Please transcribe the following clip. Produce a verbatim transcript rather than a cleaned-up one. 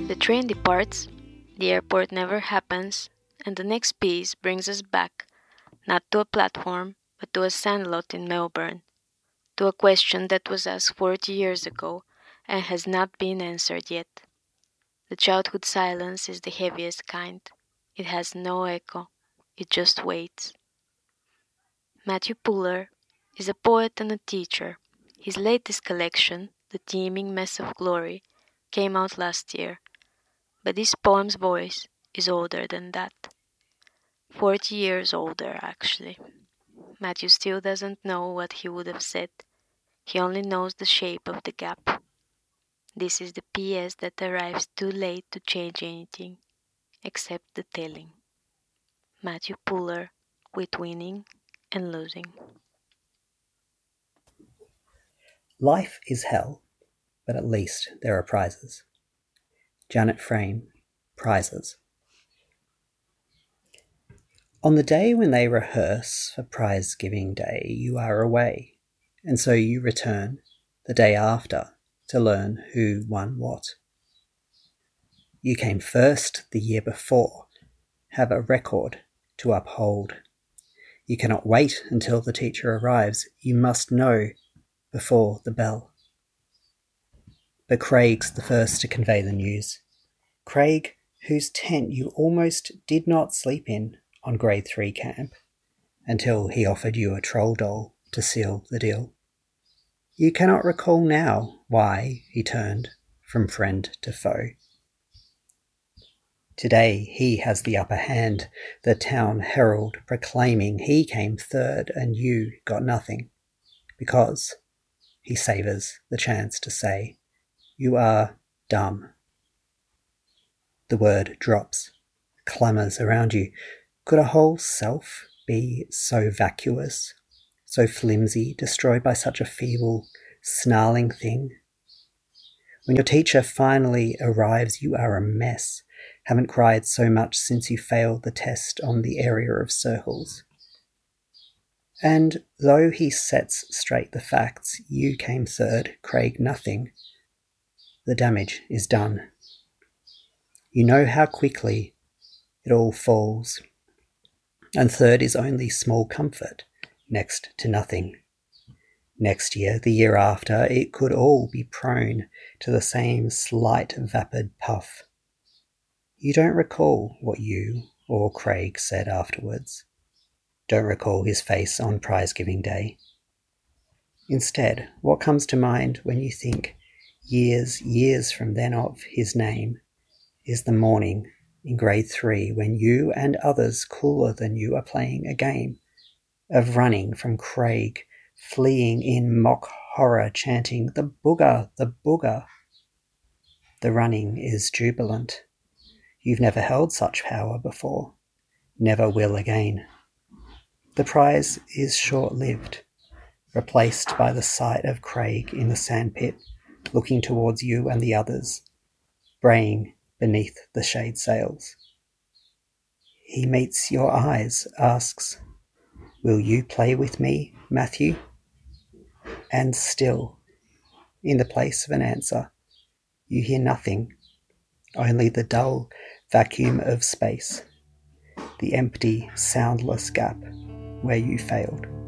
The train departs, the airport never happens, and the next piece brings us back, not to a platform, but to a sandlot in Melbourne, to a question that was asked forty years ago and has not been answered yet. The childhood silence is the heaviest kind. It has no echo, it just waits. Matthew Puller is a poet and a teacher. His latest collection, The Teeming Mess of Glory, came out last year. But this poem's voice is older than that. Forty years older, actually. Matthew still doesn't know what he would have said. He only knows the shape of the gap. This is the P S that arrives too late to change anything, except the telling. Matthew Puller, with winning and losing. Life is hell, but at least there are prizes. Janet Frame, Prizes. On the day when they rehearse for prize-giving day, you are away, and so you return the day after to learn who won what. You came first the year before, have a record to uphold. You cannot wait until the teacher arrives, you must know before the bell. But Craig's the first to convey the news. Craig, whose tent you almost did not sleep in on grade three camp, until he offered you a troll doll to seal the deal. You cannot recall now why he turned from friend to foe. Today he has the upper hand, the town herald proclaiming he came third and you got nothing, because he savours the chance to say, you are dumb. The word drops, clamours around you. Could a whole self be so vacuous, so flimsy, destroyed by such a feeble, snarling thing? When your teacher finally arrives, you are a mess. Haven't cried so much since you failed the test on the area of circles. And though he sets straight the facts, you came third, Craig nothing. The damage is done. You know how quickly it all falls. And third is only small comfort, next to nothing. Next year, the year after, it could all be prone to the same slight vapid puff. You don't recall what you or Craig said afterwards. Don't recall his face on prize-giving day. Instead, what comes to mind when you think years, years from then of his name is the morning in grade three when you and others cooler than you are playing a game of running from Craig, fleeing in mock horror, chanting, the booger, the booger. The running is jubilant. You've never held such power before, never will again. The prize is short-lived, replaced by the sight of Craig in the sandpit, looking towards you and the others, braying beneath the shade sails. He meets your eyes, asks, will you play with me, Matthew? And still, in the place of an answer, you hear nothing, only the dull vacuum of space, the empty, soundless gap where you failed.